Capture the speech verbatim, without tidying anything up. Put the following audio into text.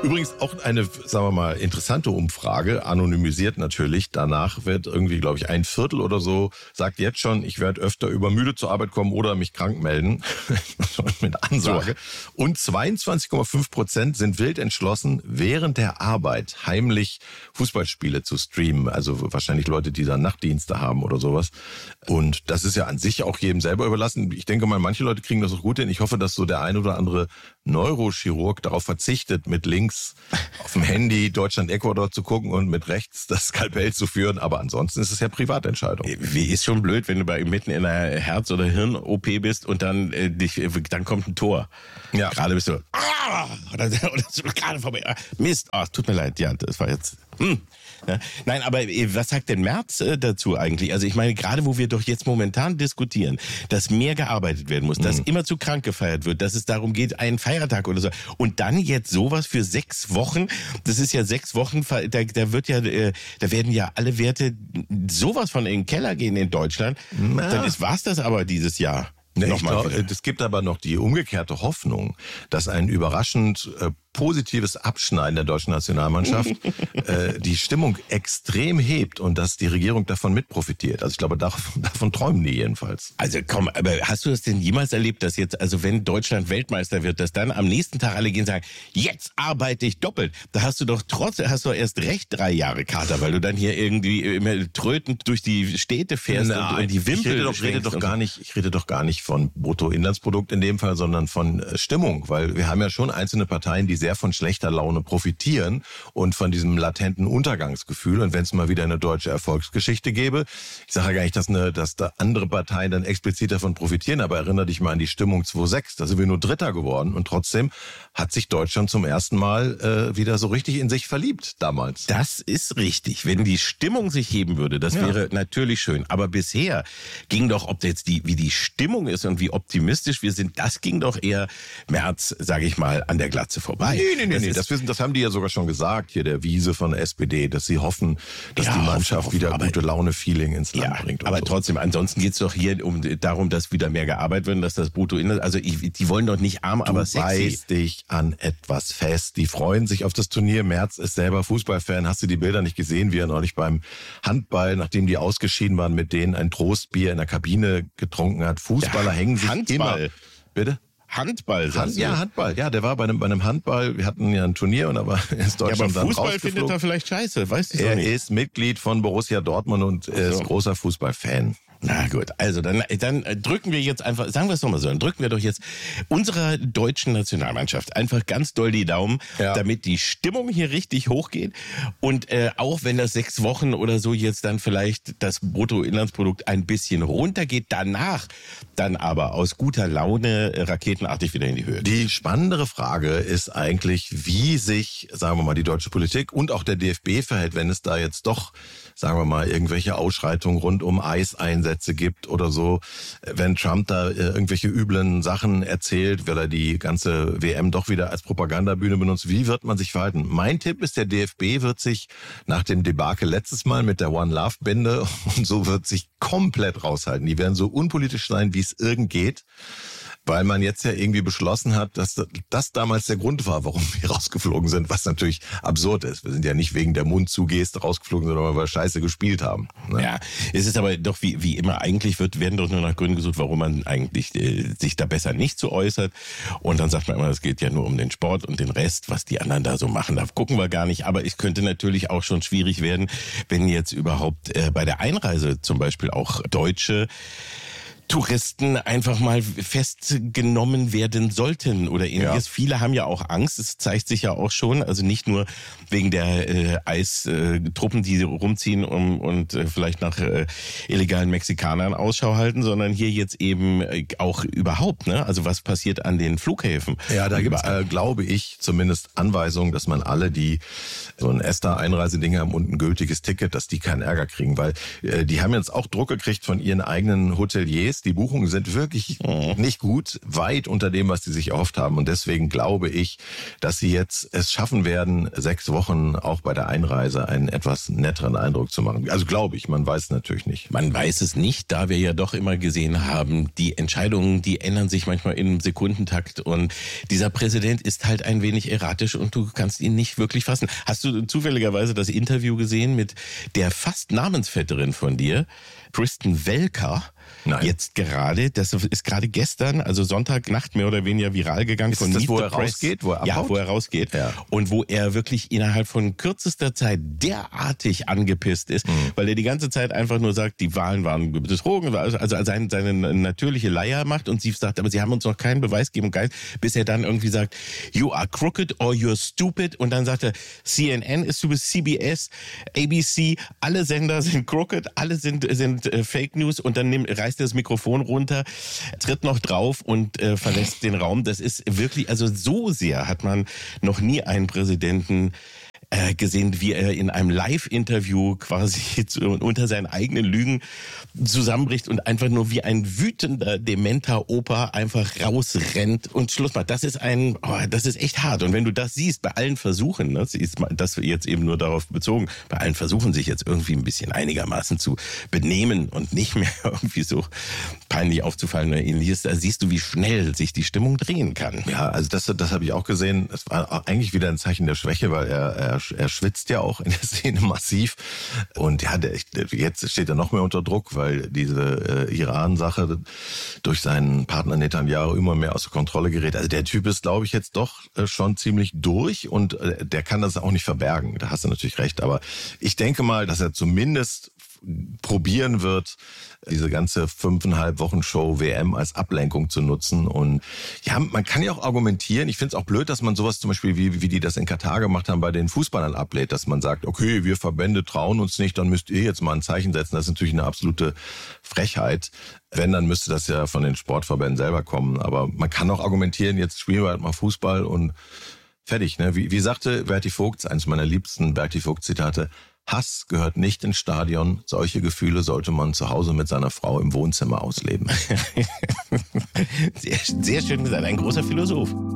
Übrigens auch eine, sagen wir mal, interessante Umfrage, anonymisiert natürlich. Danach wird irgendwie, glaube ich, ein Viertel oder so, sagt jetzt schon, ich werde öfter übermüdet zur Arbeit kommen oder mich krank melden. Mit Ansage. Und zweiundzwanzig Komma fünf Prozent sind wild entschlossen, während der Arbeit heimlich Fußballspiele zu streamen. Also wahrscheinlich Leute, die dann Nachtdienste haben oder sowas. Und das ist ja an sich auch jedem selber überlassen. Ich denke mal, manche Leute kriegen das auch gut hin. Ich hoffe, dass so der ein oder andere Neurochirurg darauf verzichtet, mit links auf dem Handy Deutschland-Ecuador zu gucken und mit rechts das Skalpell zu führen. Aber ansonsten ist es ja Privatentscheidung. Wie ist schon blöd, wenn du bei mitten in einer Herz- oder Hirn-O P bist und dann äh, dich, dann kommt ein Tor. Ja. Gerade bist du, ah, oder, oder so gerade vorbei. Ah, Mist, ah, tut mir leid, ja, das war jetzt. Hm. Ja. Nein, aber was sagt denn Merz äh, dazu eigentlich? Also ich meine, gerade wo wir doch jetzt momentan diskutieren, dass mehr gearbeitet werden muss, mhm. dass immer zu krank gefeiert wird, dass es darum geht, einen Feiertag oder so. Und dann jetzt sowas für sechs Wochen, das ist ja sechs Wochen, da, da wird ja, äh, da werden ja alle Werte sowas von in den Keller gehen in Deutschland. Na. Dann ist, war's das aber dieses Jahr. Nee, ich glaub, es gibt aber noch die umgekehrte Hoffnung, dass ein überraschend äh, positives Abschneiden der deutschen Nationalmannschaft äh, die Stimmung extrem hebt und dass die Regierung davon mitprofitiert. Also ich glaube, davon, davon träumen die jedenfalls. Also komm, aber hast du das denn jemals erlebt, dass jetzt, also wenn Deutschland Weltmeister wird, dass dann am nächsten Tag alle gehen und sagen, jetzt arbeite ich doppelt. Da hast du doch trotzdem, hast du erst recht drei Jahre Kater, weil du dann hier irgendwie immer trötend durch die Städte fährst Na, und, und die Wimpel ich rede doch, rede doch gar nicht, ich rede doch gar nicht von Bruttoinlandsprodukt in dem Fall, sondern von äh, Stimmung, weil wir haben ja schon einzelne Parteien, die sehr von schlechter Laune profitieren und von diesem latenten Untergangsgefühl. Und wenn es mal wieder eine deutsche Erfolgsgeschichte gäbe, ich sage ja gar nicht, dass, eine, dass da andere Parteien dann explizit davon profitieren, aber erinnere dich mal an die Stimmung zwei sechs, da sind wir nur Dritter geworden und trotzdem hat sich Deutschland zum ersten Mal äh, wieder so richtig in sich verliebt damals. Das ist richtig. Wenn die Stimmung sich heben würde, das ja. wäre natürlich schön. Aber bisher ging doch, ob jetzt die, wie die Stimmung ist und wie optimistisch wir sind, das ging doch eher März, sage ich mal, an der Glatze vorbei. Nee, nee, nee, das, nee, das, wissen, das haben die ja sogar schon gesagt, hier der Wiese von der S P D, dass sie hoffen, dass ja, die Mannschaft hoffen, wieder gute Laune-Feeling ins Land ja, bringt. Aber so. trotzdem, ansonsten geht's doch hier um darum, dass wieder mehr gearbeitet wird, dass das Bruttoinland, also ich, die wollen doch nicht arm, du aber sexy. Du beißt dich an etwas fest. Die freuen sich auf das Turnier. Merz ist selber Fußballfan. Hast du die Bilder nicht gesehen, wie er neulich beim Handball, nachdem die ausgeschieden waren, mit denen ein Trostbier in der Kabine getrunken hat? Fußballer ja, hängen sich Handball. immer. Bitte? Handball, Hand, ja, Handball. Ja, der war bei einem, bei einem Handball. Wir hatten ja ein Turnier und aber ist Deutschland ja, aber Fußball dann findet er vielleicht scheiße, weißt du Er nicht. ist Mitglied von Borussia Dortmund und so. ist großer Fußballfan. Na gut, also dann, dann drücken wir jetzt einfach, sagen wir es nochmal so, dann drücken wir doch jetzt unserer deutschen Nationalmannschaft einfach ganz doll die Daumen, ja. damit die Stimmung hier richtig hochgeht und äh, auch wenn das sechs Wochen oder so jetzt dann vielleicht das Bruttoinlandsprodukt ein bisschen runtergeht, danach dann aber aus guter Laune raketenartig wieder in die Höhe. Die spannendere Frage ist eigentlich, wie sich, sagen wir mal, die deutsche Politik und auch der D F B verhält, wenn es da jetzt doch, sagen wir mal, irgendwelche Ausschreitungen rund um Eiseinsätze gibt oder so, wenn Trump da äh, irgendwelche üblen Sachen erzählt, weil er die ganze W M doch wieder als Propagandabühne benutzt, wie wird man sich verhalten? Mein Tipp ist, der D F B wird sich nach dem Debakel letztes Mal mit der One Love Binde und so wird sich komplett raushalten. Die werden so unpolitisch sein, wie es irgend geht. Weil man jetzt ja irgendwie beschlossen hat, dass das damals der Grund war, warum wir rausgeflogen sind, was natürlich absurd ist. Wir sind ja nicht wegen der Mundzugeste rausgeflogen, sondern weil wir Scheiße gespielt haben. Ne? Ja, es ist aber doch wie, wie immer, eigentlich wird, werden doch nur nach Gründen gesucht, warum man eigentlich äh, sich da besser nicht so äußert. Und dann sagt man immer, es geht ja nur um den Sport und den Rest, was die anderen da so machen, da gucken wir gar nicht. Aber es könnte natürlich auch schon schwierig werden, wenn jetzt überhaupt äh, bei der Einreise zum Beispiel auch Deutsche Touristen einfach mal festgenommen werden sollten oder ähnliches. Ja. Viele haben ja auch Angst, es zeigt sich ja auch schon, also nicht nur wegen der äh, Eistruppen, die rumziehen um, und äh, vielleicht nach äh, illegalen Mexikanern Ausschau halten, sondern hier jetzt eben äh, auch überhaupt, ne? Also was passiert an den Flughäfen? Ja, da gibt's, äh, glaube ich, zumindest Anweisungen, dass man alle, die so ein ESTA-Einreiseding haben und ein gültiges Ticket, dass die keinen Ärger kriegen, weil äh, die haben jetzt auch Druck gekriegt von ihren eigenen Hoteliers, Tickets, die Buchungen sind wirklich nicht gut, weit unter dem, was sie sich erhofft haben. Und deswegen glaube ich, dass sie jetzt es schaffen werden, sechs Wochen auch bei der Einreise einen etwas netteren Eindruck zu machen. Also glaube ich, man weiß es natürlich nicht. Man weiß es nicht, da wir ja doch immer gesehen haben, die Entscheidungen, die ändern sich manchmal im Sekundentakt und dieser Präsident ist halt ein wenig erratisch und du kannst ihn nicht wirklich fassen. Hast du zufälligerweise das Interview gesehen mit der fast Namensvetterin von dir, Kristen Welker? Nein. Jetzt gerade, das ist gerade gestern, also Sonntagnacht mehr oder weniger viral gegangen. Ist von das, Meet wo the er Press. rausgeht, wo er abhaut? Ja, wo er rausgeht. Ja. Und wo er wirklich innerhalb von kürzester Zeit derartig angepisst ist, mhm. weil er die ganze Zeit einfach nur sagt, die Wahlen waren betrogen, also seine, seine natürliche Leier macht und sie sagt, aber sie haben uns noch keinen Beweis gegeben, bis er dann irgendwie sagt, you are crooked or you're stupid und dann sagt er, C N N ist stupid, C B S, A B C, alle Sender sind crooked, alle sind, sind äh, Fake News und dann nimmt, reißt er das Mikrofon runter, tritt noch drauf und äh, verlässt den Raum. Das ist wirklich, also so sehr hat man noch nie einen Präsidenten äh, gesehen, wie er in einem Live-Interview quasi zu, unter seinen eigenen Lügen zusammenbricht und einfach nur wie ein wütender, dementer Opa einfach rausrennt und Schluss macht. Das ist ein, oh, das ist echt hart. Und wenn du das siehst, bei allen Versuchen, ne, das jetzt eben nur darauf bezogen, bei allen Versuchen, sich jetzt irgendwie ein bisschen einigermaßen zu benehmen und nicht mehr irgendwie so peinlich aufzufallen oder ähnliches, da siehst du, wie schnell sich die Stimmung drehen kann. Ja, also das, das habe ich auch gesehen. Es war eigentlich wieder ein Zeichen der Schwäche, weil er, er, er schwitzt ja auch in der Szene massiv. Und ja, der, jetzt steht er noch mehr unter Druck, weil diese äh, Iran-Sache durch seinen Partner Netanyahu immer mehr außer Kontrolle gerät. Also der Typ ist, glaube ich, jetzt doch äh, schon ziemlich durch und äh, der kann das auch nicht verbergen. Da hast du natürlich recht. Aber ich denke mal, dass er zumindest probieren wird, diese ganze fünfeinhalb Wochen Show W M als Ablenkung zu nutzen. Und ja, man kann ja auch argumentieren. Ich finde es auch blöd, dass man sowas zum Beispiel, wie, wie die das in Katar gemacht haben, bei den Fußballern ablehnt, dass man sagt, okay, wir Verbände trauen uns nicht, dann müsst ihr jetzt mal ein Zeichen setzen. Das ist natürlich eine absolute Frechheit. Wenn, dann müsste das ja von den Sportverbänden selber kommen. Aber man kann auch argumentieren, jetzt spielen wir halt mal Fußball und fertig. Ne? Wie, wie sagte Berti Vogt, eines meiner liebsten Berti Vogt-Zitate, Hass gehört nicht ins Stadion. Solche Gefühle sollte man zu Hause mit seiner Frau im Wohnzimmer ausleben. Sehr, sehr schön gesagt. Ein großer Philosoph.